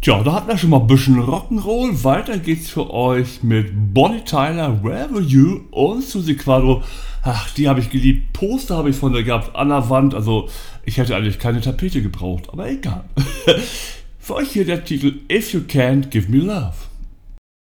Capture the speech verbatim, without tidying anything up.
Tja, da hatten wir schon mal ein bisschen Rock'n'Roll. Weiter geht's für euch mit Bonnie Tyler, Where Were You und Suzi Quatro. Ach, die habe ich geliebt. Poster habe ich von der gehabt an der Wand. Also, ich hätte eigentlich keine Tapete gebraucht, aber egal. Für euch hier der Titel If You Can't Give Me Love.